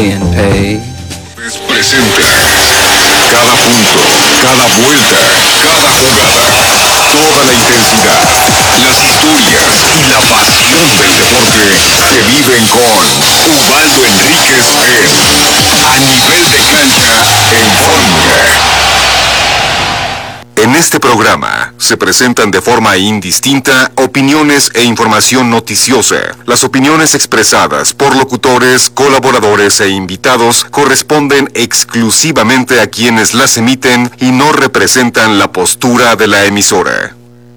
being paid. Es presente. Cada punto, cada vuelta, cada jugada, toda la intensidad, las historias y la pasión del deporte se viven con Ubaldo Enríquez en A Nivel de Cancha en Foreigner. En este programa se presentan de forma indistinta opiniones e información noticiosa. Las opiniones expresadas por locutores, colaboradores e invitados corresponden exclusivamente a quienes las emiten y no representan la postura de la emisora.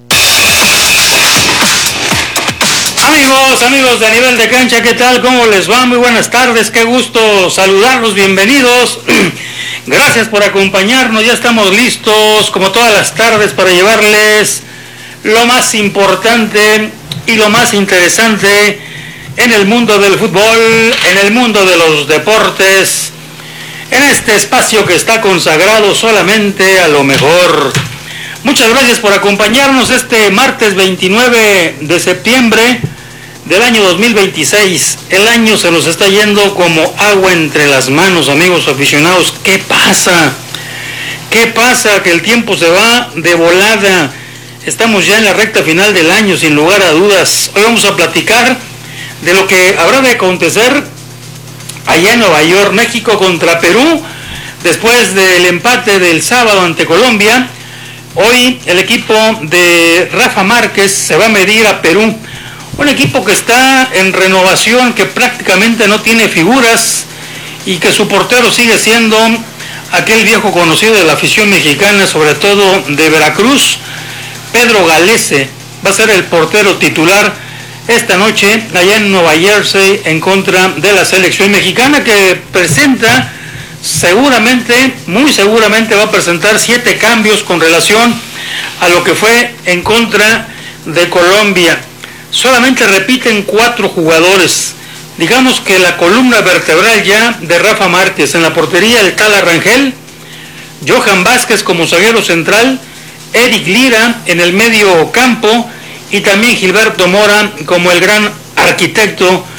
Amigos de A Nivel de Cancha, ¿qué tal? ¿Cómo les va? Muy buenas tardes, qué gusto saludarlos, bienvenidos. Gracias por acompañarnos, ya estamos listos como todas las tardes para llevarles lo más importante y lo más interesante en el mundo del fútbol, en el mundo de los deportes, en este espacio que está consagrado solamente a lo mejor. Muchas gracias por acompañarnos este martes 29 de septiembre del año 2026. El año se nos está yendo como agua entre las manos, amigos aficionados. ¿Qué pasa? ¿Qué pasa? Que el tiempo se va de volada. Estamos ya en la recta final del año, sin lugar a dudas. Hoy vamos a platicar de lo que habrá de acontecer allá en Nueva York, México contra Perú, después del empate del sábado ante Colombia. Hoy el equipo de Rafa Márquez se va a medir a Perú. Un equipo que está en renovación, que prácticamente no tiene figuras y que su portero sigue siendo aquel viejo conocido de la afición mexicana, sobre todo de Veracruz, Pedro Galese. Va a ser el portero titular esta noche allá en Nueva Jersey en contra de la selección mexicana, que presenta seguramente, muy seguramente va a presentar 7 cambios con relación a lo que fue en contra de Colombia. Solamente repiten 4 jugadores. Digamos que la columna vertebral ya de Rafa Márquez en la portería, el Tala Rangel, Johan Vázquez como zaguero central, Eric Lira en el medio campo y también Gilberto Mora como el gran arquitecto